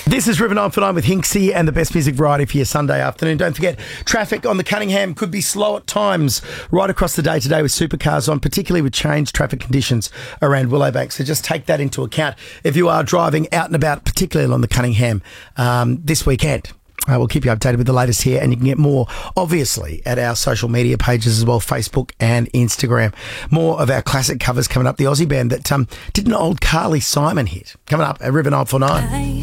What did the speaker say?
This is River 949 with Hinksy and the best music variety for your Sunday afternoon. Don't forget, traffic on the Cunningham could be slow at times right across the day today with supercars on, particularly with changed traffic conditions around Willowbank. So just take that into account if you are driving out and about, particularly on the Cunningham this weekend. We'll keep you updated with the latest here, and you can get more, obviously, at our social media pages as well, Facebook and Instagram. More of our classic covers coming up. The Aussie band that did an old Carly Simon hit coming up at River 949.